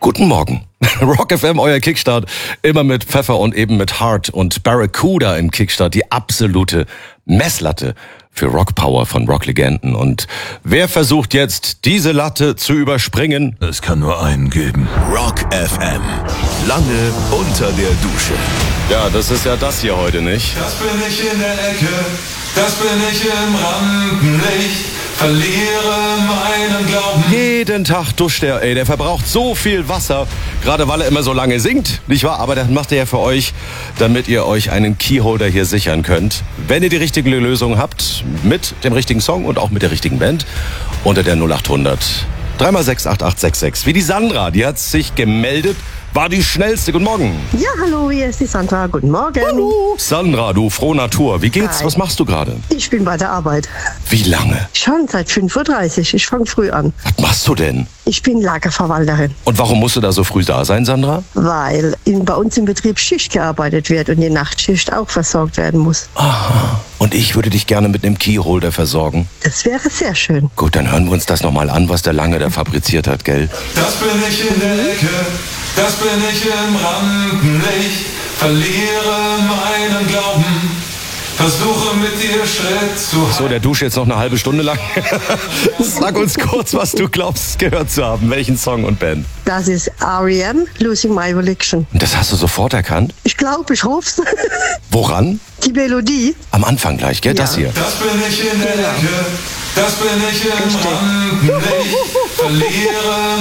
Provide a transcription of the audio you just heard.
Guten Morgen. Rock FM, euer Kickstart. Immer mit Pfeffer und eben mit Heart und Barracuda im Kickstart. Die absolute Messlatte für Rockpower von Rocklegenden. Und wer versucht jetzt, diese Latte zu überspringen? Es kann nur einen geben. Rock FM. Lange unter der Dusche. Ja, das ist ja das hier heute nicht. Das bin ich in der Ecke, das bin ich im Rampenlicht, verliere meinen Glauben. Jeden Tag duscht er, der verbraucht so viel Wasser, gerade weil er immer so lange singt, nicht wahr? Aber das macht er ja für euch, damit ihr euch einen Keyholder hier sichern könnt. Wenn ihr die richtige Lösung habt, mit dem richtigen Song und auch mit der richtigen Band, unter der 0800 3x68866. Wie die Sandra, die hat sich gemeldet, war die schnellste. Guten Morgen. Ja, hallo, hier ist die Sandra. Guten Morgen. Hallo. Sandra, du frohe Natur. Wie geht's? Hi. Was machst du gerade? Ich bin bei der Arbeit. Wie lange? Schon seit 5:30 Uhr. Ich fange früh an. Was machst du denn? Ich bin Lagerverwalterin, Und warum musst du da so früh da sein, Sandra? weil bei uns im Betrieb Schicht gearbeitet wird und die Nachtschicht auch versorgt werden muss. Aha. Und ich würde dich gerne mit einem Keyholder versorgen. Das wäre sehr schön. Gut, dann hören wir uns das nochmal an, was der Lange da fabriziert hat, gell? Das bin ich in der Ecke, das bin ich im Rampenlicht, verliere meinen Glauben, versuche mit dir Schritt zu halten. So, der duscht jetzt noch eine halbe Stunde lang. Sag uns kurz, was du glaubst, gehört zu haben. Welchen Song und Band? Das ist R.E.M. Losing My Religion. Und das hast du sofort erkannt? Ich glaube, ich hoff's. Woran? Die Melodie. Am Anfang gleich, gell? Ja. Das hier. Das bin ich in der Ecke, das bin ich im Rampenlicht, verliere